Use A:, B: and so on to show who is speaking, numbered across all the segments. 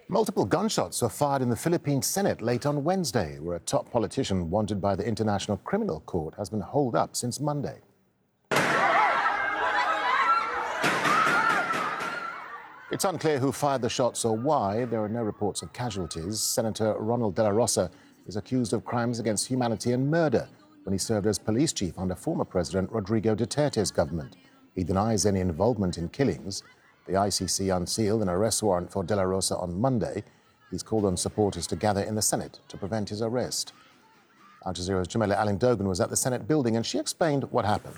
A: Multiple gunshots were fired in the Philippine Senate late on Wednesday, where a top politician wanted by the International Criminal Court has been holed up since Monday. It's unclear who fired the shots or why. There are no reports of casualties. Senator Ronald De La Rosa is accused of crimes against humanity and murder when he served as police chief under former President Rodrigo Duterte's government. He denies any involvement in killings. The ICC unsealed an arrest warrant for De La Rosa on Monday. He's called on supporters to gather in the Senate to prevent his arrest. Al Jazeera's Jamila Alindogan was at the Senate building and she explained what happened.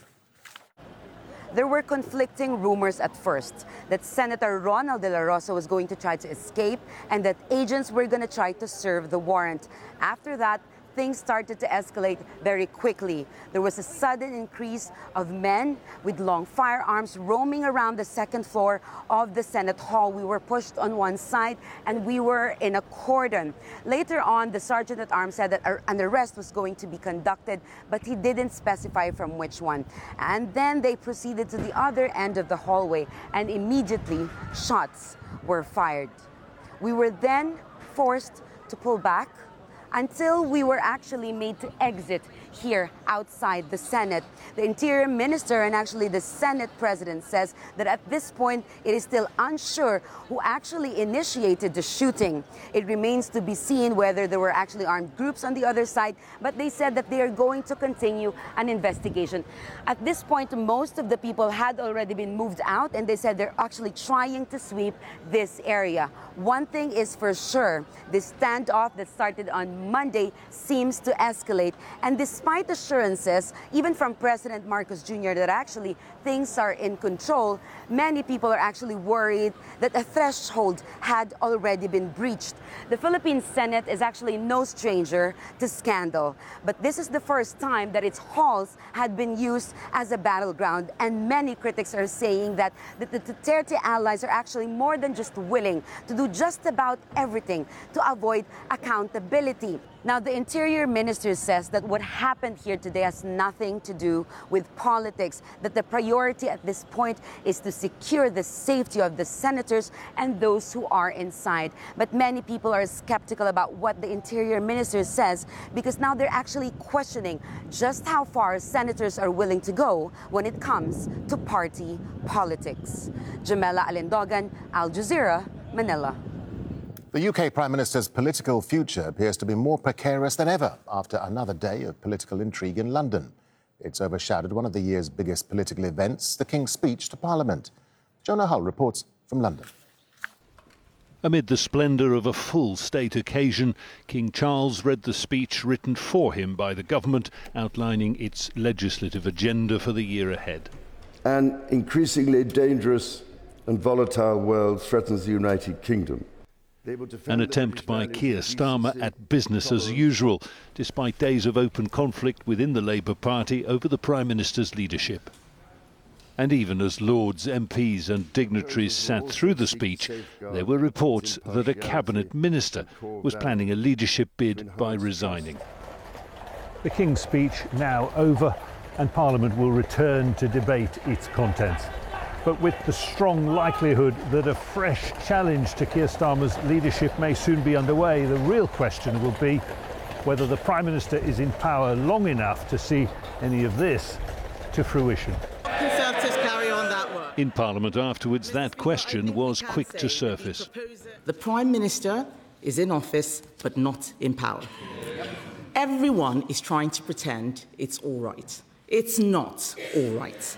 B: There were conflicting rumors at first that Senator Ronald De La Rosa was going to try to escape and that agents were going to try to serve the warrant. After that, things started to escalate very quickly. There was a sudden increase of men with long firearms roaming around the second floor of the Senate hall. We were pushed on one side and we were in a cordon. Later on, the Sergeant at Arms said that an arrest was going to be conducted, but he didn't specify from which one. And then they proceeded to the other end of the hallway and immediately shots were fired. We were then forced to pull back until we were actually made to exit here outside the Senate. The Interior Minister and actually the Senate President says that at this point it is still unsure who actually initiated the shooting. It remains to be seen whether there were actually armed groups on the other side, but they said that they are going to continue an investigation. At this point, most of the people had already been moved out and they said they're actually trying to sweep this area. One thing is for sure, this standoff that started on Monday seems to escalate, and despite assurances, even from President Marcos Jr., that actually things are in control, many people are actually worried that a threshold had already been breached. The Philippine Senate is actually no stranger to scandal, but this is the first time that its halls had been used as a battleground, and many critics are saying that the Duterte allies are actually more than just willing to do just about everything to avoid accountability. Now, the Interior Minister says that what happened here today has nothing to do with politics, that the priority at this point is to secure the safety of the senators and those who are inside. But many people are skeptical about what the Interior Minister says because now they're actually questioning just how far senators are willing to go when it comes to party politics. Jamila Alindogan, Al Jazeera, Manila.
A: The UK Prime Minister's political future appears to be more precarious than ever after another day of political intrigue in London. It's overshadowed one of the year's biggest political events, the King's speech to Parliament. Jonah Hull reports from London.
C: Amid the splendour of a full state occasion, King Charles read the speech written for him by the government, outlining its legislative agenda for the year ahead.
D: An increasingly dangerous and volatile world threatens the United Kingdom.
C: An attempt by Keir Starmer at business as usual, despite days of open conflict within the Labour Party over the Prime Minister's leadership. And even as Lords, MPs and dignitaries sat through the speech, there were reports that a cabinet minister was planning a leadership bid by resigning.
E: The King's speech now over, and Parliament will return to debate its contents. But with the strong likelihood that a fresh challenge to Keir Starmer's leadership may soon be underway, the real question will be whether the Prime Minister is in power long enough to see any of this to fruition.
F: Conservatives carry on that work.
C: In Parliament afterwards, that question was quick to surface.
F: The Prime Minister is in office, but not in power. Everyone is trying to pretend it's all right. It's not all right.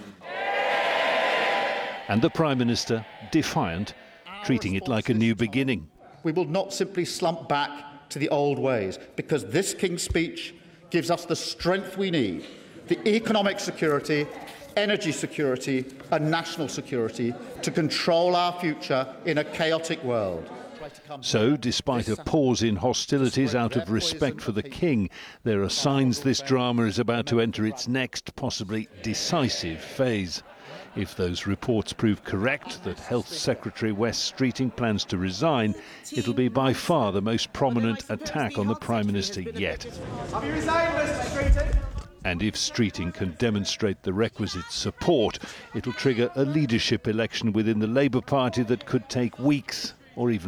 C: And the Prime Minister, defiant, treating it like a new beginning.
G: We will not simply slump back to the old ways, because this King's speech gives us the strength we need, the economic security, energy security and national security to control our future in a chaotic world.
C: So, despite a pause in hostilities out of respect for the King, there are signs this drama is about to enter its next, possibly decisive phase. If those reports prove correct that Health Secretary Wes Streeting plans to resign, it'll be by far the most prominent attack on the Prime Minister yet.
H: Have you resigned, Mr. Streeting?
C: And if Streeting can demonstrate the requisite support, it'll trigger a leadership election within the Labour Party that could take weeks or even